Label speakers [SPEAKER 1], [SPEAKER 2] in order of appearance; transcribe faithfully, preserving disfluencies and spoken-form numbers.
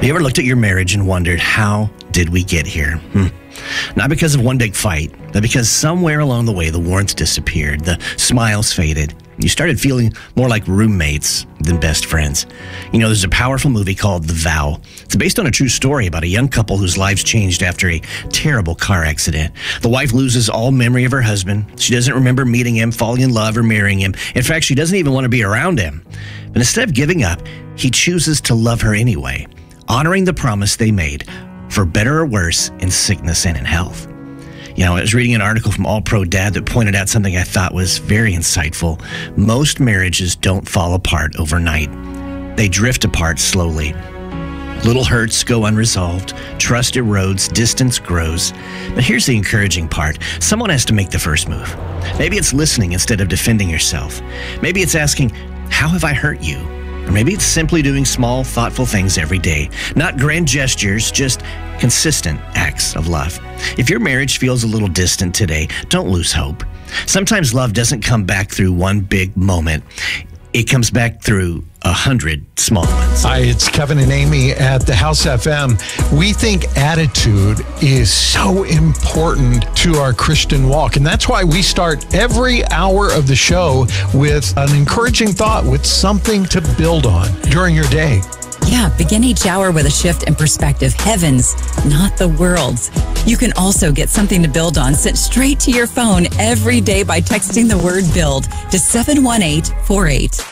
[SPEAKER 1] Have you ever looked at your marriage and wondered, how did we get here? Hmm. Not because of one big fight, but because somewhere along the way the warmth disappeared, the smiles faded. You started feeling more like roommates than best friends. You know, there's a powerful movie called The Vow. It's based on a true story about a young couple whose lives changed after a terrible car accident. The wife loses all memory of her husband. She doesn't remember meeting him, falling in love, or marrying him. In fact, she doesn't even want to be around him. But instead of giving up, he chooses to love her anyway, honoring the promise they made, for better or worse, in sickness and in health. You know, I was reading an article from All Pro Dad that pointed out something I thought was very insightful. Most marriages don't fall apart overnight. They drift apart slowly. Little hurts go unresolved, trust erodes, distance grows. But here's the encouraging part. Someone has to make the first move. Maybe it's listening instead of defending yourself. Maybe it's asking, how have I hurt you? Or maybe it's simply doing small, thoughtful things every day. Not grand gestures, just consistent acts of love. If your marriage feels a little distant today, don't lose hope. Sometimes love doesn't come back through one big moment. It comes back through a hundred small ones.
[SPEAKER 2] Hi, it's Kevin and Amy at the House F M. We think attitude is so important to our Christian walk. And that's why we start every hour of the show with an encouraging thought, with something to build on during your day.
[SPEAKER 3] Yeah, begin each hour with a shift in perspective. Heavens, not the world's. You can also get something to build on sent straight to your phone every day by texting the word BUILD to seven one eight four eight.